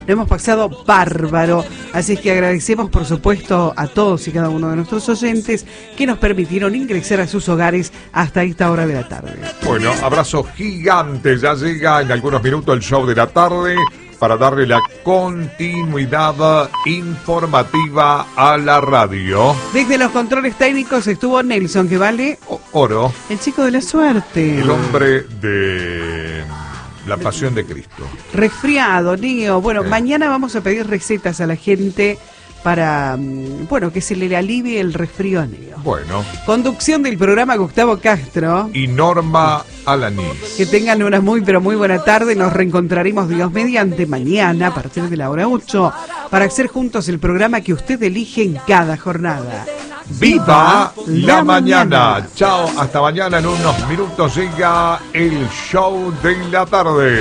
Lo hemos pasado bárbaro, así es que agradecemos por supuesto a todos y cada uno de nuestros oyentes que nos permitieron ingresar a sus hogares hasta esta hora de la tarde. Bueno, abrazo gigante, ya llega en algunos minutos el show de la tarde para darle la continuidad informativa a la radio. Desde los controles técnicos estuvo Nelson, que vale oro, el chico de la suerte, el hombre de la pasión de Cristo. Resfriado, Neo. Bueno, mañana vamos a pedir recetas a la gente para, bueno, que se le alivie el resfrío a Neo. Bueno. Conducción del programa Gustavo Castro y Norma Alanís. Que tengan una muy pero muy buena tarde. Nos reencontraremos Dios mediante mañana a partir de la hora 8 para hacer juntos el programa que usted elige en cada jornada. ¡Viva la mañana! Chao, hasta mañana. En unos minutos llega el show de la tarde.